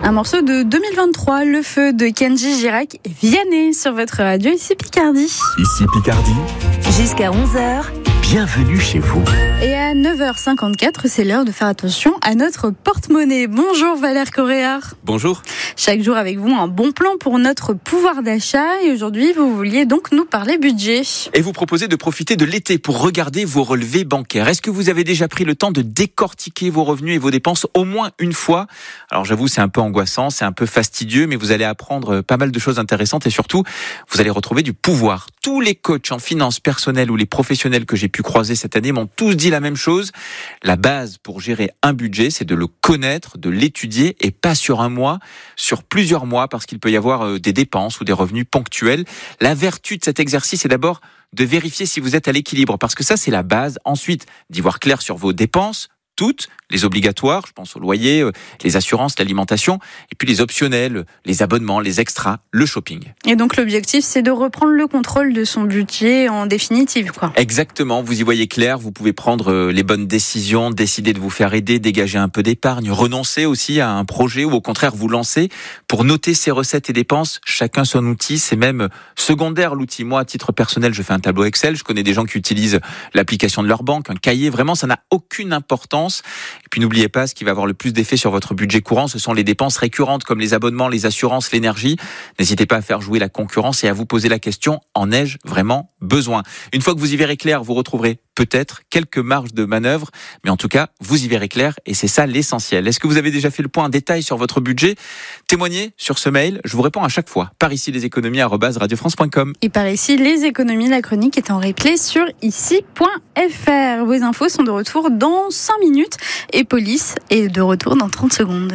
Un morceau de 2023, Le Feu de Kenji Girac et Vianney sur votre radio, ici Picardie. Ici Picardie. Jusqu'à 11h. Bienvenue chez vous. Et à 9h54, c'est l'heure de faire attention à notre porte-monnaie. Bonjour Valère Coréard. Bonjour. Chaque jour avec vous, un bon plan pour notre pouvoir d'achat. Et aujourd'hui, vous vouliez donc nous parler budget. Et vous proposez de profiter de l'été pour regarder vos relevés bancaires. Est-ce que vous avez déjà pris le temps de décortiquer vos revenus et vos dépenses au moins une fois ? Alors j'avoue, c'est un peu angoissant, c'est un peu fastidieux, mais vous allez apprendre pas mal de choses intéressantes et surtout, vous allez retrouver du pouvoir. Tous les coachs en finances personnelles ou les professionnels que j'ai pu croiser cette année m'ont tous dit la même chose. La base pour gérer un budget, c'est de le connaître, de l'étudier et pas sur un mois, sur plusieurs mois, parce qu'il peut y avoir des dépenses ou des revenus ponctuels. La vertu de cet exercice est d'abord de vérifier si vous êtes à l'équilibre, parce que ça, c'est la base. Ensuite, d'y voir clair sur vos dépenses, toutes, les obligatoires, je pense au loyer, les assurances, l'alimentation, et puis les optionnels, les abonnements, les extras, le shopping. Et donc l'objectif, c'est de reprendre le contrôle de son budget en définitive, quoi. Exactement, vous y voyez clair, vous pouvez prendre les bonnes décisions, décider de vous faire aider, dégager un peu d'épargne, renoncer aussi à un projet ou au contraire vous lancer pour noter ses recettes et dépenses, chacun son outil, c'est même secondaire l'outil. Moi, à titre personnel, je fais un tableau Excel, je connais des gens qui utilisent l'application de leur banque, un cahier, vraiment ça n'a aucune importance. Et puis n'oubliez pas, ce qui va avoir le plus d'effet sur votre budget courant, ce sont les dépenses récurrentes comme les abonnements, les assurances, l'énergie. N'hésitez pas à faire jouer la concurrence et à vous poser la question, en ai-je vraiment besoin ? Une fois que vous y verrez clair, vous retrouverez peut-être quelques marges de manœuvre, mais en tout cas, vous y verrez clair et c'est ça l'essentiel. Est-ce que vous avez déjà fait le point en détail sur votre budget ? Témoignez sur ce mail, je vous réponds à chaque fois. Par ici les économies @radiofrance.com. Et par ici les économies, la chronique est en replay sur ici.fr. Vos infos sont de retour dans 5 minutes et Police est de retour dans 30 secondes.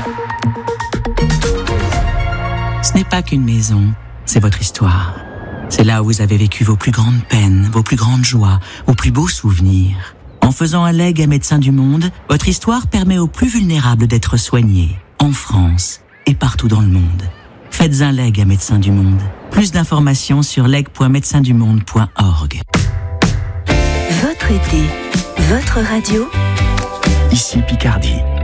Ce n'est pas qu'une maison, c'est votre histoire. C'est là où vous avez vécu vos plus grandes peines, vos plus grandes joies, vos plus beaux souvenirs. En faisant un legs à Médecins du Monde, votre histoire permet aux plus vulnérables d'être soignés, en France et partout dans le monde. Faites un leg à Médecins du Monde. Plus d'informations sur leg.médecindumonde.org. Votre été, votre radio. Ici Picardie.